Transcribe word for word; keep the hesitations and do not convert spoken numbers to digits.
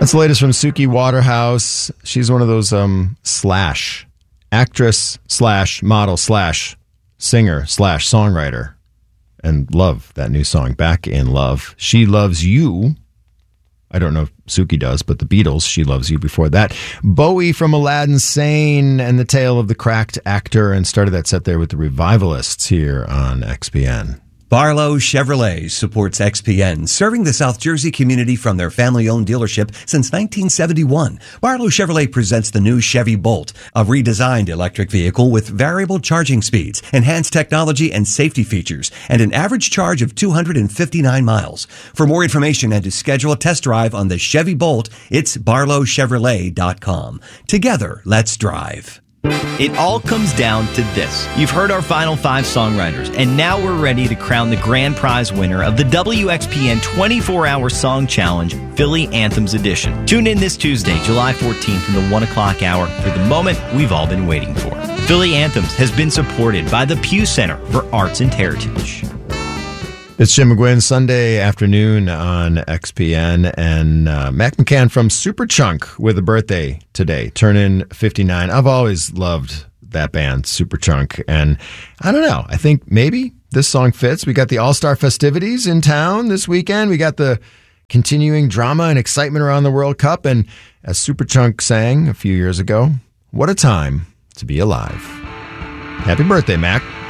That's the latest from Suki Waterhouse. She's one of those um, slash actress slash model slash singer slash songwriter. And love that new song, Back in Love. She Loves You. I don't know if Suki does, but the Beatles, She Loves You before that. Bowie from Aladdin Sane and the Tale of the Cracked Actor, and started that set there with the Revivalists here on X P N. Barlow Chevrolet supports X P N, serving the South Jersey community from their family-owned dealership since nineteen seventy-one. Barlow Chevrolet presents the new Chevy Bolt, a redesigned electric vehicle with variable charging speeds, enhanced technology and safety features, and an average charge of two hundred fifty-nine miles. For more information and to schedule a test drive on the Chevy Bolt, it's barlow chevrolet dot com. Together, let's drive. It all comes down to this. You've heard our final five songwriters, and now we're ready to crown the grand prize winner of the W X P N twenty-four hour Song Challenge, Philly Anthems Edition. Tune in this Tuesday, July fourteenth in the one o'clock hour for the moment we've all been waiting for. Philly Anthems has been supported by the Pew Center for Arts and Heritage. It's Jim McGuinn, Sunday afternoon on X P N, and uh, Mac McCann from Superchunk with a birthday today, turning fifty-nine. I've always loved that band, Superchunk, and I don't know, I think maybe this song fits. We got the All-Star festivities in town this weekend. We got the continuing drama and excitement around the World Cup, and as Superchunk sang a few years ago, what a time to be alive. Happy birthday, Mac.